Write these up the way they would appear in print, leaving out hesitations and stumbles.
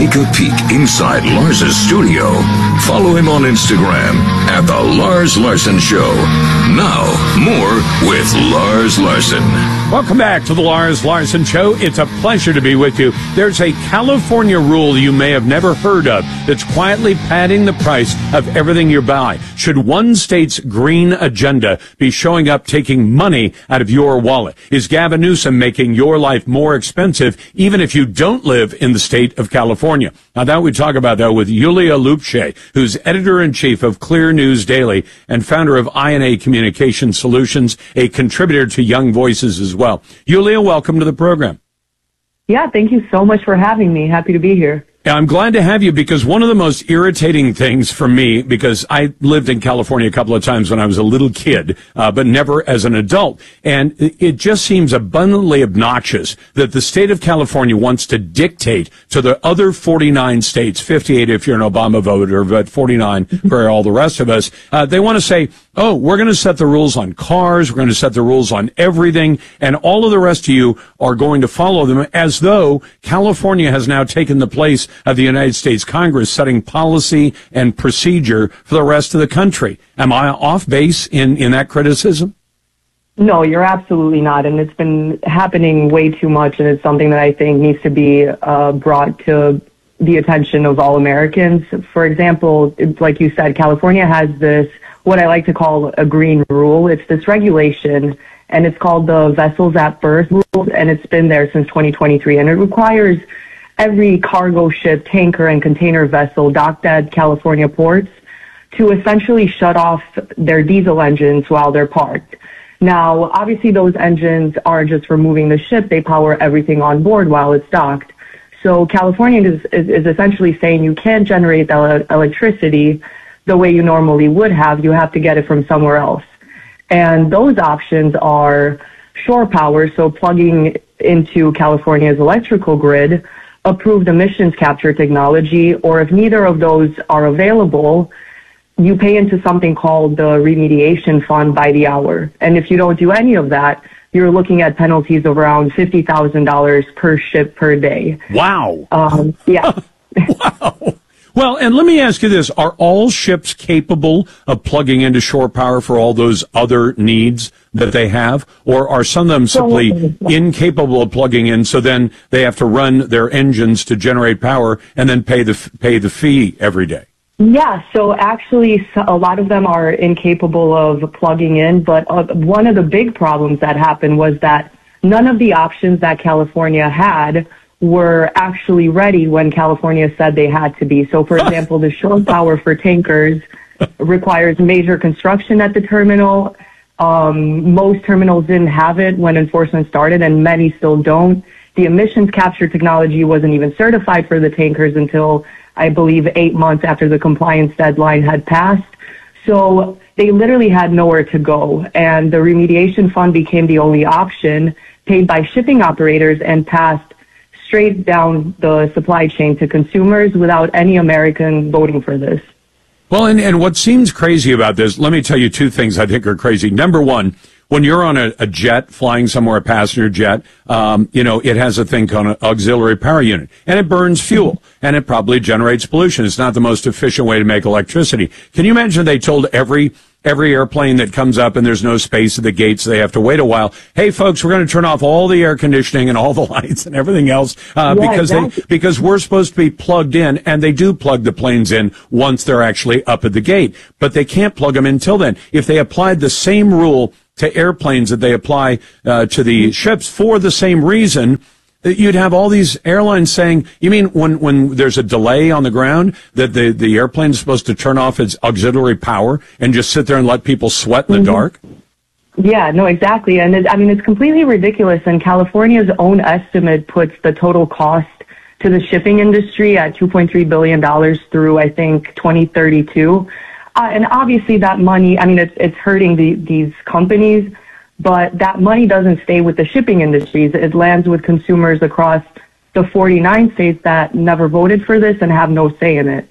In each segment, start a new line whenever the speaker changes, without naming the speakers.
take a peek inside Lars's studio, follow him on Instagram at The Lars Larson Show. Now, more with Lars Larson.
Welcome back to The Lars Larson Show. It's a pleasure to be with you. There's a California rule you may have never heard of that's quietly padding the price of everything you buy. Should one state's green agenda be showing up taking money out of your wallet? Is Gavin Newsom making your life more expensive even if you don't live in the state of California? Now, that we talk about that with Yulia Lupche, who's editor-in-chief of Clear News Daily and founder of INA Communication Solutions, a contributor to Young Voices as well. Yulia, welcome to the program.
Yeah, thank you so much for having me. Happy to be here.
I'm glad to have you because one of the most irritating things for me, because I lived in California a couple of times when I was a little kid, but never as an adult. And it just seems abundantly obnoxious that the state of California wants to dictate to the other 49 states, 58 if you're an Obama voter, but 49 for all the rest of us. They want to say, oh, we're going to set the rules on cars, we're going to set the rules on everything, and all of the rest of you are going to follow them, as though California has now taken the place of the United States Congress setting policy and procedure for the rest of the country. Am I off base in that criticism?
No, you're absolutely not. And it's been happening way too much. And it's something that I think needs to be brought to the attention of all Americans. For example, like you said, California has this, what I like to call a green rule. It's this regulation, and it's called the Vessels at Berth rule. And it's been there since 2023. And it requires every cargo ship, tanker, and container vessel docked at California ports to essentially shut off their diesel engines while they're parked. Now, obviously, those engines aren't just for moving the ship. They power everything on board while it's docked. So California is essentially saying you can't generate the electricity the way you normally would have. You have to get it from somewhere else. And those options are shore power, so plugging into California's electrical grid, approved emissions capture technology, or if neither of those are available, you pay into something called the remediation fund by the hour. And if you don't do any of that, you're looking at penalties of around $50,000 per ship per day.
Wow.
Yeah.
Wow. Well, and let me ask you this. Are all ships capable of plugging into shore power for all those other needs that they have? Or are some of them simply incapable of plugging in, so then they have to run their engines to generate power and then pay the fee every day?
Yeah, so actually a lot of them are incapable of plugging in, but one of the big problems that happened was that none of the options that California had were actually ready when California said they had to be. So, for example, the shore power for tankers requires major construction at the terminal. Most terminals didn't have it when enforcement started, and many still don't. The emissions capture technology wasn't even certified for the tankers until, I believe, 8 months after the compliance deadline had passed. So they literally had nowhere to go, and the remediation fund became the only option, paid by shipping operators and passed straight down the supply chain to consumers without any American voting for this.
Well, and what seems crazy about this, let me tell you two things I think are crazy. Number one, when you're on a jet flying somewhere, a passenger jet, it has a thing called an auxiliary power unit, and it burns fuel, and it probably generates pollution. It's not the most efficient way to make electricity. Can you imagine they told every airplane that comes up and there's no space at the gates, they have to wait a while. Hey, folks, we're going to turn off all the air conditioning and all the lights and everything else because we're supposed to be plugged in, and they do plug the planes in once they're actually up at the gate, but they can't plug them until then. If they applied the same rule to airplanes that they apply to the ships for the same reason, you'd have all these airlines saying, you mean when there's a delay on the ground that the airplane is supposed to turn off its auxiliary power and just sit there and let people sweat in the dark?
Yeah, no, exactly. And it's completely ridiculous. And California's own estimate puts the total cost to the shipping industry at $2.3 billion through, I think, 2032. And obviously that money, it's hurting these companies, but that money doesn't stay with the shipping industries. It lands with consumers across the 49 states that never voted for this and have no say in it.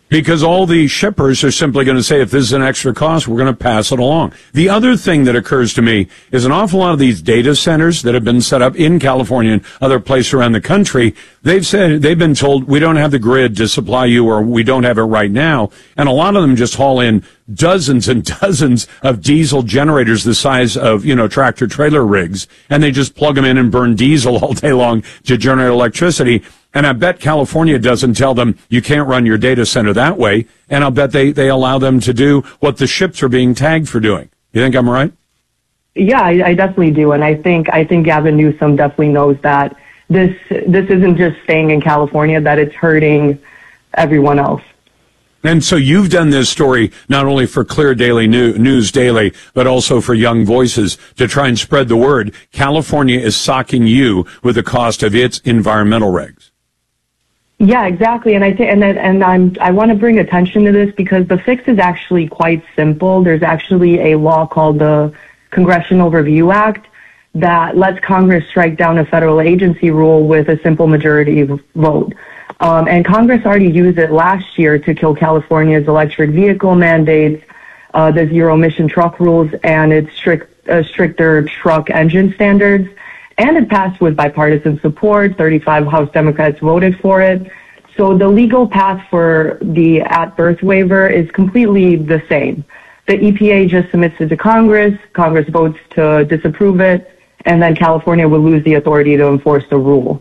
Because all the shippers are simply going to say, if this is an extra cost, we're going to pass it along. The other thing that occurs to me is an awful lot of these data centers that have been set up in California and other places around the country, they've been told, we don't have the grid to supply you, or we don't have it right now. And a lot of them just haul in dozens and dozens of diesel generators the size of, tractor trailer rigs, and they just plug them in and burn diesel all day long to generate electricity. And I bet California doesn't tell them you can't run your data center that way. And I'll bet they allow them to do what the ships are being tagged for doing. You think I'm right?
Yeah, I definitely do. And I think Gavin Newsom definitely knows that this isn't just staying in California, that it's hurting everyone else.
And so you've done this story not only for Clear Daily News Daily, but also for Young Voices to try and spread the word. California is socking you with the cost of its environmental regs.
Yeah, exactly. And I want to bring attention to this because the fix is actually quite simple. There's actually a law called the Congressional Review Act that lets Congress strike down a federal agency rule with a simple majority vote. And Congress already used it last year to kill California's electric vehicle mandates, the zero emission truck rules, and its stricter truck engine standards. And it passed with bipartisan support. 35 House Democrats voted for it. So the legal path for the at-birth waiver is completely the same. The EPA just submits it to Congress. Congress votes to disapprove it. And then California will lose the authority to enforce the rule.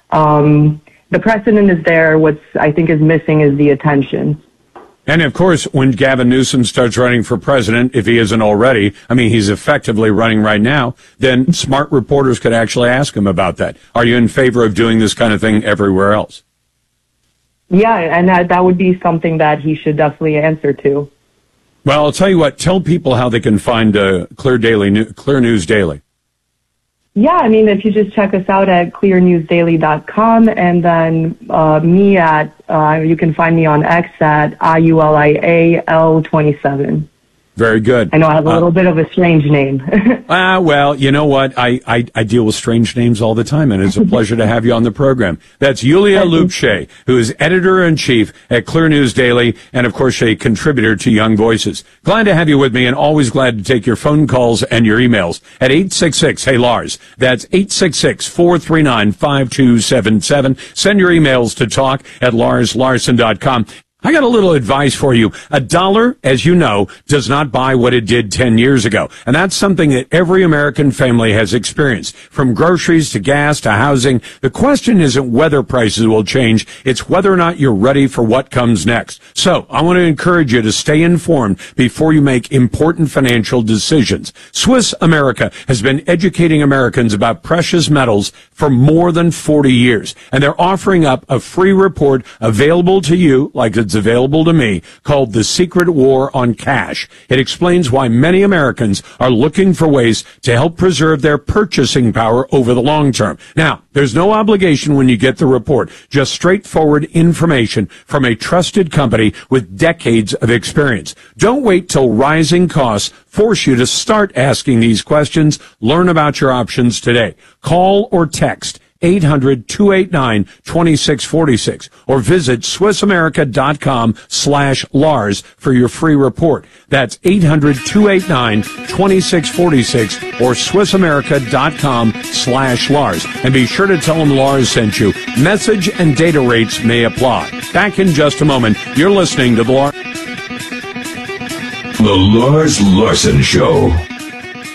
The precedent is there. What's I think is missing is the attention.
And of course, when Gavin Newsom starts running for president, if he isn't already, he's effectively running right now, then smart reporters could actually ask him about that. Are you in favor of doing this kind of thing everywhere else?
Yeah, and that would be something that he should definitely answer to.
Well, I'll tell you what, tell people how they can find Clear News Daily.
Yeah, if you just check us out at clearnewsdaily.com, and then me you can find me on X at IULIAL27.
Very good.
I know I have a little bit of a strange name.
Well, you know what? I deal with strange names all the time, and it's a pleasure to have you on the program. That's Yulia Lupshay, who is editor-in-chief at Clear News Daily, and, of course, a contributor to Young Voices. Glad to have you with me, and always glad to take your phone calls and your emails at 866-HEY-LARS. That's 866-439-5277. Send your emails to talk@LarsLarson.com. I got a little advice for you. A dollar, as you know, does not buy what it did 10 years ago. And that's something that every American family has experienced. From groceries to gas to housing, the question isn't whether prices will change, it's whether or not you're ready for what comes next. So, I want to encourage you to stay informed before you make important financial decisions. Swiss America has been educating Americans about precious metals for more than 40 years. And they're offering up a free report available to you, like it's available to me, called The Secret War on Cash. It explains why many Americans are looking for ways to help preserve their purchasing power over the long term. Now, there's no obligation when you get the report, just straightforward information from a trusted company with decades of experience. Don't wait till rising costs force you to start asking these questions. Learn about your options today. Call or text 800-289-2646 or visit SwissAmerica.com/Lars for your free report. That's 800-289-2646 or SwissAmerica.com/Lars. And be sure to tell them Lars sent you. Message and data rates may apply. Back in just a moment. You're listening to The Lars
Larson Show.